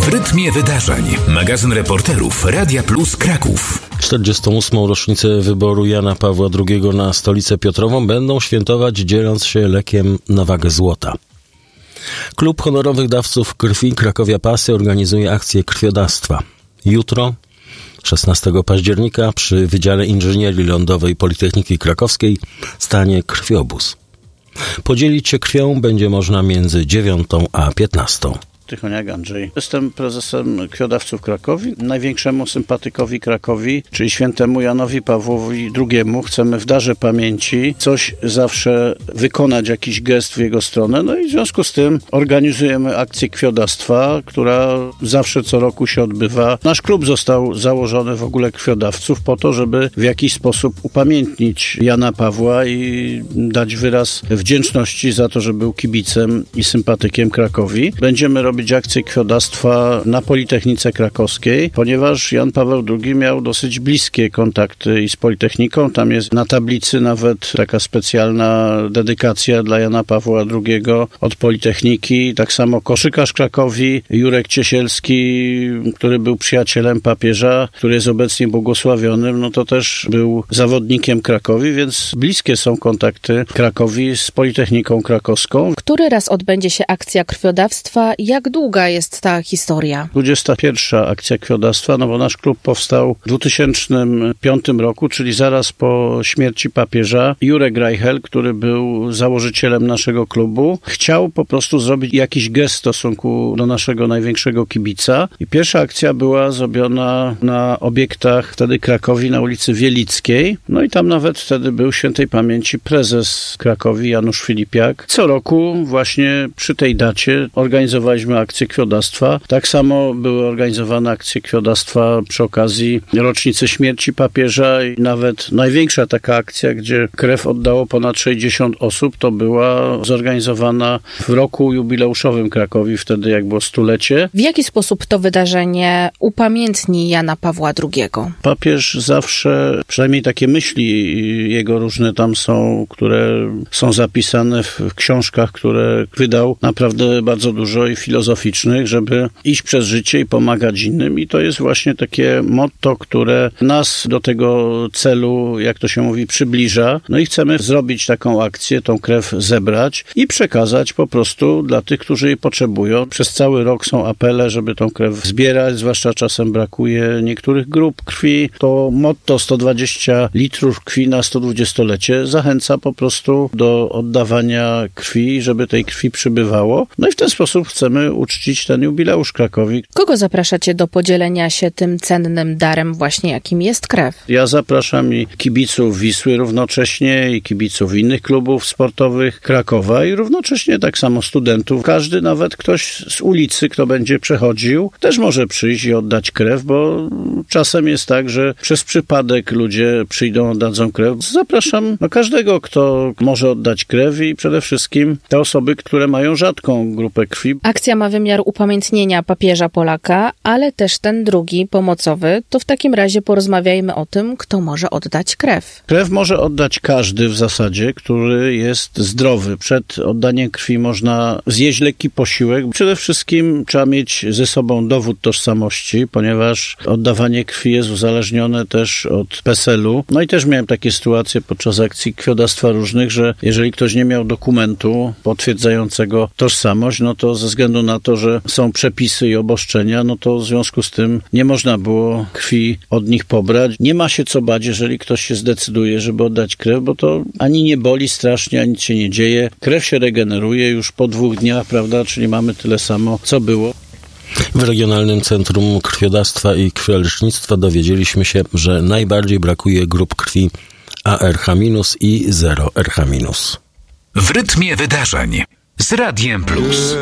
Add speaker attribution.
Speaker 1: W rytmie wydarzeń. Magazyn reporterów Radia Plus Kraków.
Speaker 2: 48. rocznicę wyboru Jana Pawła II na stolicę Piotrową będą świętować, dzieląc się lekiem na wagę złota. Klub Honorowych Dawców Krwi Krakowia Pasy organizuje akcję krwiodawstwa. Jutro, 16 października, przy Wydziale Inżynierii Lądowej Politechniki Krakowskiej stanie krwiobóz. Podzielić się krwią będzie można między 9 a 15.
Speaker 3: Tychoniak Andrzej. Jestem prezesem Krwiodawców Krakowi. Największemu sympatykowi Krakowi, czyli świętemu Janowi Pawłowi II, chcemy w darze pamięci coś zawsze wykonać, jakiś gest w jego stronę. No i w związku z tym organizujemy akcję krwiodawstwa, która zawsze co roku się odbywa. Nasz klub został założony w ogóle krwiodawców po to, żeby w jakiś sposób upamiętnić Jana Pawła i dać wyraz wdzięczności za to, że był kibicem i sympatykiem Krakowi. Będziemy robić akcję krwiodawstwa na Politechnice Krakowskiej, ponieważ Jan Paweł II miał dosyć bliskie kontakty i z Politechniką. Tam jest na tablicy nawet taka specjalna dedykacja dla Jana Pawła II od Politechniki. Tak samo koszykarz Krakowi, Jurek Ciesielski, który był przyjacielem papieża, który jest obecnie błogosławionym, no to też był zawodnikiem Krakowi, więc bliskie są kontakty Krakowi z Politechniką Krakowską.
Speaker 4: Który raz odbędzie się akcja krwiodawstwa? Jak długa jest ta historia?
Speaker 3: 21. akcja krwiodawstwa, no bo nasz klub powstał w 2005 roku, czyli zaraz po śmierci papieża. Jurek Reichel, który był założycielem naszego klubu, chciał po prostu zrobić jakiś gest w stosunku do naszego największego kibica. I pierwsza akcja była zrobiona na obiektach wtedy Krakowi na ulicy Wielickiej. No i tam nawet wtedy był świętej pamięci prezes Krakowi Janusz Filipiak. Co roku właśnie przy tej dacie organizowaliśmy akcję krwiodawstwa. Tak samo były organizowane akcje krwiodawstwa przy okazji rocznicy śmierci papieża i nawet największa taka akcja, gdzie krew oddało ponad 60 osób, to była zorganizowana w roku jubileuszowym Krakowi, wtedy jak było stulecie.
Speaker 4: W jaki sposób to wydarzenie upamiętni Jana Pawła II?
Speaker 3: Papież zawsze, przynajmniej takie myśli jego różne tam są, które są zapisane w książkach, które wydał, naprawdę bardzo dużo i filozoficznych, żeby iść przez życie i pomagać innym. I to jest właśnie takie motto, które nas do tego celu, jak to się mówi, przybliża. No i chcemy zrobić taką akcję, tą krew zebrać i przekazać po prostu dla tych, którzy jej potrzebują. Przez cały rok są apele, żeby tą krew zbierać, zwłaszcza czasem brakuje niektórych grup krwi. To motto 120 litrów krwi na 120-lecie zachęca po prostu do oddawania krwi, żeby tej krwi przybywało. No i w ten sposób chcemy uczcić ten jubileusz Krakowi.
Speaker 4: Kogo zapraszacie do podzielenia się tym cennym darem właśnie, jakim jest krew?
Speaker 3: Ja zapraszam i kibiców Wisły równocześnie, i kibiców innych klubów sportowych Krakowa i równocześnie tak samo studentów. Każdy, nawet ktoś z ulicy, kto będzie przechodził, też może przyjść i oddać krew, bo czasem jest tak, że przez przypadek ludzie przyjdą, oddadzą krew. Zapraszam każdego, kto może oddać krew i przede wszystkim te osoby, które mają rzadką grupę krwi.
Speaker 4: Akcja ma wymiar upamiętnienia papieża Polaka, ale też ten drugi, pomocowy. To w takim razie porozmawiajmy o tym, kto może oddać krew.
Speaker 3: Krew może oddać każdy w zasadzie, który jest zdrowy. Przed oddaniem krwi można zjeść lekki posiłek. Przede wszystkim trzeba mieć ze sobą dowód tożsamości, ponieważ oddawanie krwi jest uzależnione też od PESEL-u. No i też miałem takie sytuacje podczas akcji krwiodawstwa różnych, że jeżeli ktoś nie miał dokumentu potwierdzającego tożsamość, no to ze względu na to, że są przepisy i obostrzenia, no to w związku z tym nie można było krwi od nich pobrać. Nie ma się co bać, jeżeli ktoś się zdecyduje, żeby oddać krew, bo to ani nie boli strasznie, ani nic się nie dzieje. Krew się regeneruje już po 2 dniach, prawda, czyli mamy tyle samo, co było.
Speaker 2: W Regionalnym Centrum Krwiodawstwa i Krwiolecznictwa dowiedzieliśmy się, że najbardziej brakuje grup krwi ARH- i 0RH-.
Speaker 1: W rytmie wydarzeń z Radiem Plus.